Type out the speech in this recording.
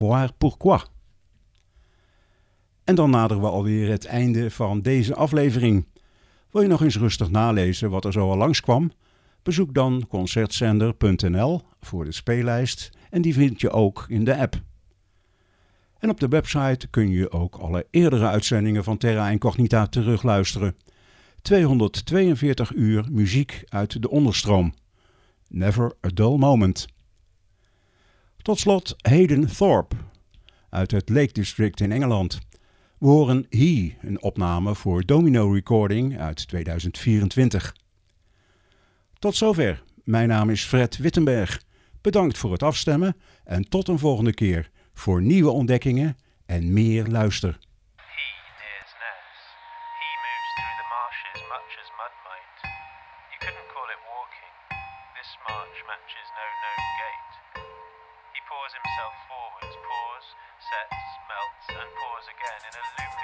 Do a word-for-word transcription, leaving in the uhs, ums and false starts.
savoir pourquoi. En dan naderen we alweer het einde van deze aflevering. Wil je nog eens rustig nalezen wat er zo al langskwam? Bezoek dan concertzender punt n l voor de speellijst en die vind je ook in de app. En op de website kun je ook alle eerdere uitzendingen van Terra Incognita terugluisteren. tweehonderdtweeënveertig uur muziek uit de onderstroom. Never a dull moment. Tot slot Hayden Thorpe uit het Lake District in Engeland. We horen He, een opname voor Domino Recording uit tweeduizend vierentwintig. Tot zover. Mijn naam is Fred Wittenberg. Bedankt voor het afstemmen en tot een volgende keer voor nieuwe ontdekkingen en meer luister. He nears Ness. He moves through the marshes much as mud might. You couldn't call it walking. This march matches no known gait. He pours himself forwards, pours, sets, melts, and pours again in a loop.